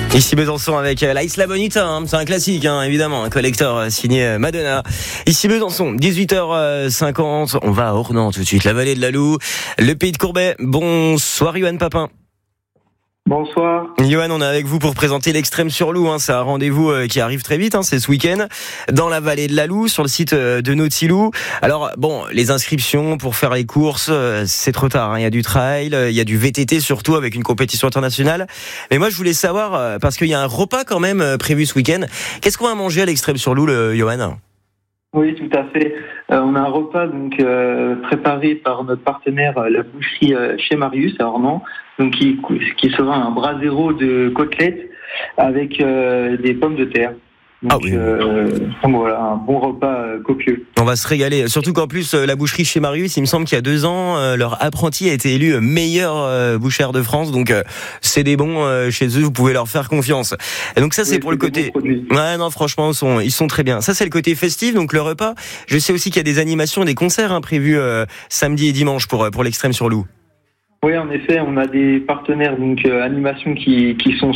Ici Besançon avec La Isla Bonita, hein, c'est un classique, hein, évidemment, un collector signé Madonna. Ici Besançon, 18h50, on va à Ornans tout de suite, la vallée de la Loue, le pays de Courbet. Bonsoir Yoann Papin. Bonsoir. Yoann, on est avec vous pour présenter l'Extrême sur Loue, hein, c'est un rendez-vous qui arrive très vite, hein, c'est ce week-end, dans la vallée de la Loue, sur le site de Nautilou. Alors bon, les inscriptions pour faire les courses, c'est trop tard, hein. Il y a du trail, il y a du VTT surtout avec une compétition internationale. Mais moi je voulais savoir, parce qu'il y a un repas quand même prévu ce week-end, qu'est-ce qu'on va manger à l'Extrême sur Loue, Yoann ? Oui, tout à fait. On a un repas donc préparé par notre partenaire, la boucherie chez Marius à Ornans, donc qui sera un brasero de côtelettes avec des pommes de terre. Donc, donc voilà, un bon repas copieux. On va se régaler, surtout qu'en plus la boucherie chez Marius, il me semble qu'il y a 2 ans, leur apprenti a été élu meilleur bouchère de France, donc c'est des bons chez eux, vous pouvez leur faire confiance. Et donc ça c'est pour le côté... Ouais non franchement ils sont très bien. Ça c'est le côté festif, donc le repas. Je sais aussi qu'il y a des animations, des concerts prévus samedi et dimanche pour l'Extrême sur Loue. Oui, en effet, on a des partenaires donc animations qui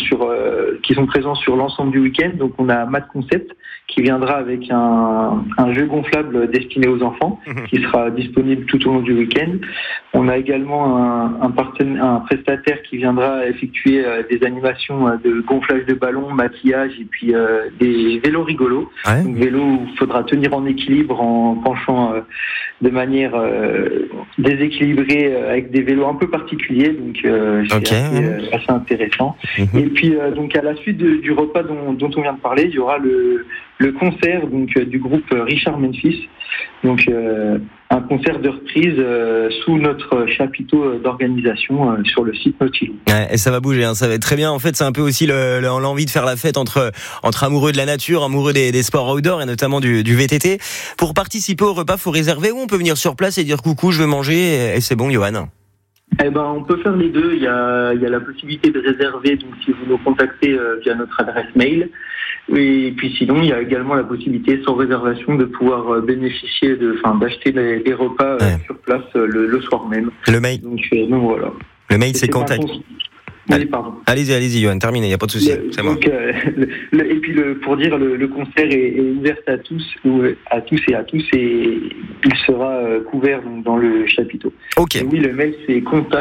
sont présents sur l'ensemble du week-end. Donc on a Mad Concept qui viendra avec un jeu gonflable destiné aux enfants qui sera disponible tout au long du week-end. On a également un prestataire qui viendra effectuer des animations de gonflage de ballons, maquillage et puis des vélos rigolos. Ouais. Donc vélos où il faudra tenir en équilibre en penchant de manière déséquilibrée avec des vélos un peu particuliers, donc c'est assez intéressant. Et puis donc à la suite du repas dont on vient de parler, il y aura le concert donc du groupe Richard Memphis, donc un concert de reprise sous notre chapiteau d'organisation sur le site Nautilou. Ouais, et ça va bouger, hein, ça va être très bien. En fait, c'est un peu aussi l'envie de faire la fête entre amoureux de la nature, amoureux des sports outdoor et notamment du VTT. Pour participer au repas, faut réserver ou on peut venir sur place et dire coucou, je veux manger et c'est bon, Yoann? Eh ben, on peut faire les deux. Il y a la possibilité de réserver, donc si vous nous contactez via notre adresse mail. Et puis sinon, il y a également la possibilité, sans réservation, de pouvoir bénéficier d'acheter des repas sur place le soir même. Le mail. Donc voilà. Le mail, c'est contact. Oui, pardon. Allez-y, Yoann, terminé, il n'y a pas de souci. C'est moi. Et puis pour dire, le concert est ouvert à tous et il sera couvert donc, dans le chapiteau. Ok. Et oui, le mail c'est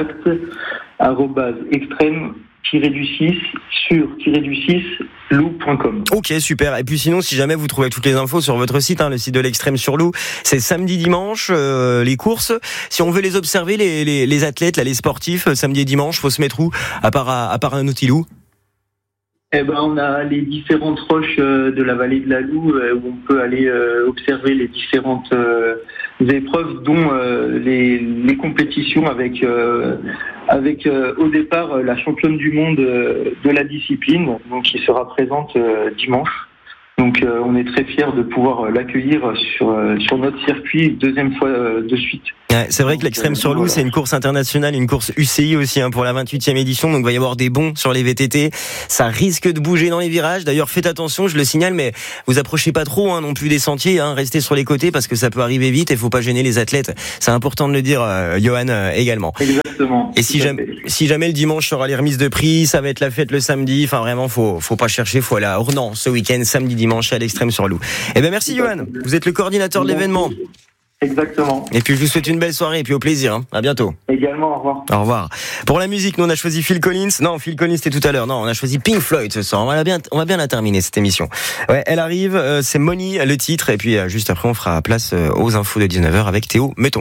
contact@extrême-sur-6loue.com. Ok, super. Et puis sinon, si jamais vous trouvez toutes les infos sur votre site, le site de l'Extrême sur Loue, c'est samedi, dimanche, les courses. Si on veut les observer, les athlètes, les sportifs, samedi et dimanche, faut se mettre où à part un Nautilou? Eh ben, on a les différentes roches de la vallée de la Loue où on peut aller observer les différentes épreuves, dont les compétitions avec au départ la championne du monde de la discipline, donc qui sera présente dimanche. Donc on est très fiers de pouvoir l'accueillir sur notre circuit 2e fois de suite. Ouais, c'est vrai que l'Extrême sur Loue, c'est une course internationale, une course UCI aussi pour la 28e édition, donc il va y avoir des bons sur les VTT. Ça risque de bouger dans les virages. D'ailleurs, faites attention, je le signale, mais vous approchez pas trop non plus des sentiers, restez sur les côtés parce que ça peut arriver vite et faut pas gêner les athlètes. C'est important de le dire, Yoann également. Exactement. Et si jamais le dimanche sera les remises de prix, ça va être la fête le samedi. Enfin vraiment, faut pas chercher, faut aller à Ornans ce week-end, samedi, dimanche à l'Extrême sur Loue. Eh ben merci Yoann, vous êtes le coordinateur de l'événement. Exactement. Et puis je vous souhaite une belle soirée et puis au plaisir. À bientôt. Également, au revoir. Au revoir. Pour la musique, nous on a choisi Phil Collins. Non, Phil Collins c'était tout à l'heure. Non, on a choisi Pink Floyd ce soir. On va bien la terminer cette émission. Ouais, elle arrive, c'est Money le titre et puis juste après on fera place aux infos de 19h avec Théo Meton.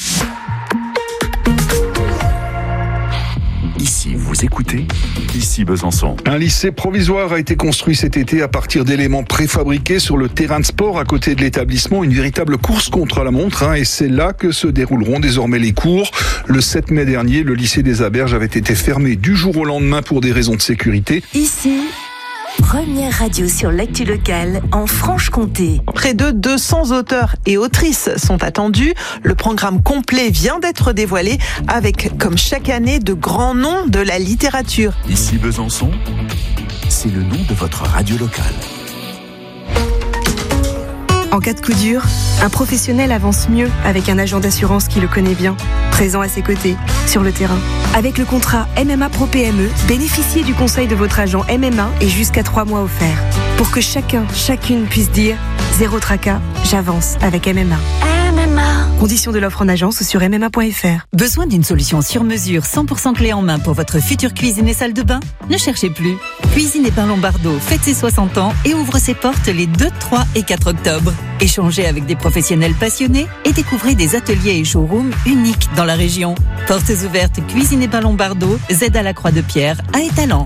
Ici, vous écoutez Ici Besançon. Un lycée provisoire a été construit cet été à partir d'éléments préfabriqués sur le terrain de sport à côté de l'établissement. Une véritable course contre la montre, et c'est là que se dérouleront désormais les cours. Le 7 mai dernier, le lycée des Aberges avait été fermé du jour au lendemain pour des raisons de sécurité. Ici, première radio sur l'actu locale en Franche-Comté. Près de 200 auteurs et autrices sont attendus. Le programme complet vient d'être dévoilé avec, comme chaque année, de grands noms de la littérature. Ici Besançon, c'est le nom de votre radio locale. En cas de coup dur, un professionnel avance mieux avec un agent d'assurance qui le connaît bien, présent à ses côtés, sur le terrain. Avec le contrat MMA Pro PME, bénéficiez du conseil de votre agent MMA et jusqu'à 3 mois offerts. Pour que chacune puisse dire « Zéro tracas, j'avance avec MMA ». Conditions de l'offre en agence sur mma.fr. Besoin d'une solution sur mesure 100% clé en main pour votre future cuisine et salle de bain ? Ne cherchez plus. Cuisine et Pain Lombardo fête ses 60 ans et ouvre ses portes les 2, 3 et 4 octobre. Échangez avec des professionnels passionnés et découvrez des ateliers et showrooms uniques dans la région. Portes ouvertes Cuisine et Pain Lombardo, Z à la Croix-de-Pierre, à Étalans.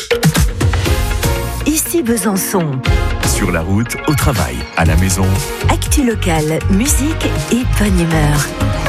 Ici Besançon. Sur la route, au travail, à la maison. Actu locale, musique et bonne humeur.